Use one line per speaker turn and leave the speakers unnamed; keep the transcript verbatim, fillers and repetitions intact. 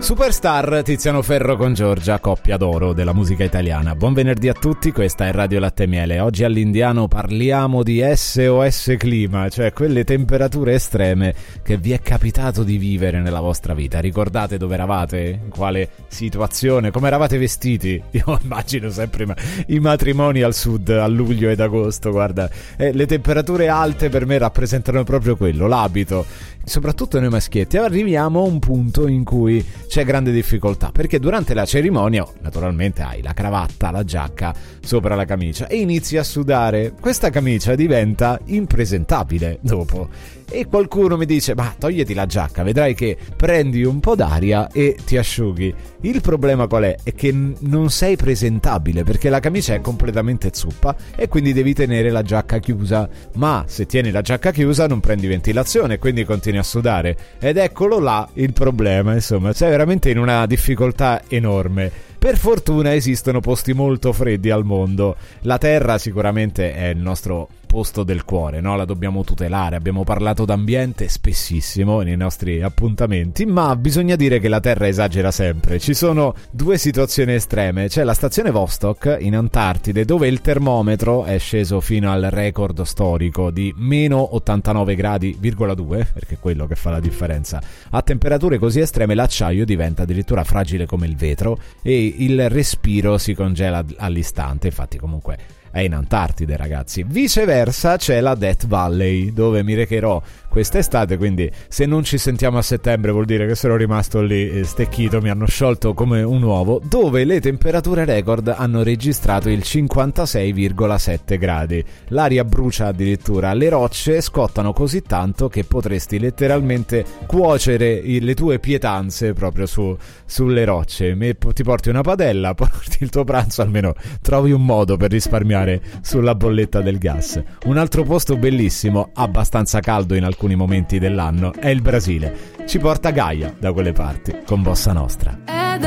Superstar, Tiziano Ferro con Giorgia, coppia d'oro della musica italiana. Buon venerdì a tutti, questa è Radio Latte e Miele. Oggi all'Indiano parliamo di S O S clima, cioè quelle temperature estreme che vi è capitato di vivere nella vostra vita. Ricordate dove eravate? In quale situazione? Come eravate vestiti? Io immagino sempre i matrimoni al sud a luglio ed agosto, guarda. Eh, le temperature alte per me rappresentano proprio quello, l'abito. Soprattutto noi maschietti arriviamo a un punto in cui c'è grande difficoltà, perché durante la cerimonia naturalmente hai la cravatta, la giacca sopra la camicia e inizi a sudare. Questa camicia diventa impresentabile dopo e qualcuno mi dice: ma togliti la giacca, vedrai che prendi un po' d'aria e ti asciughi. Il problema qual è? È che non sei presentabile, perché la camicia è completamente zuppa e quindi devi tenere la giacca chiusa, ma se tieni la giacca chiusa non prendi ventilazione e quindi continui a sudare, ed eccolo là il problema. Insomma, sei veramente in una difficoltà enorme. Per fortuna esistono posti molto freddi al mondo. La Terra sicuramente è il nostro posto del cuore, no? La dobbiamo tutelare. Abbiamo parlato d'ambiente spessissimo nei nostri appuntamenti, ma bisogna dire che la Terra esagera sempre. Ci sono due situazioni estreme. C'è la stazione Vostok in Antartide, dove il termometro è sceso fino al record storico di meno ottantanove gradi virgola due, perché è quello che fa la differenza. A temperature così estreme l'acciaio diventa addirittura fragile come il vetro e il respiro si congela all'istante. Infatti comunque è in Antartide, ragazzi. Viceversa c'è la Death Valley, dove mi recherò quest'estate, quindi se non ci sentiamo a settembre vuol dire che sono rimasto lì stecchito, mi hanno sciolto come un uovo, dove le temperature record hanno registrato il cinquantasei virgola sette gradi. L'aria brucia addirittura, le rocce scottano così tanto che potresti letteralmente cuocere le tue pietanze proprio su, sulle rocce. Ti porti una padella, porti il tuo pranzo, almeno trovi un modo per risparmiare sulla bolletta del gas. Un altro posto bellissimo, abbastanza caldo in alcuni momenti dell'anno, è il Brasile. Ci porta Gaia da quelle parti con Bossa Nostra.